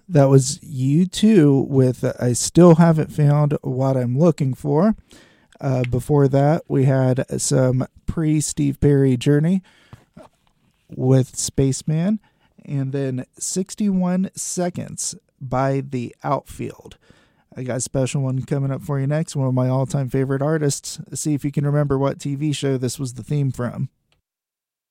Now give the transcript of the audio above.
That was U2 with I Still Haven't Found What I'm Looking For. Before that, we had some pre-Steve Perry Journey with Spaceman, and then 61 Seconds by The Outfield. I got a special one coming up for you next, one of my all-time favorite artists. See if you can remember what TV show this was the theme from.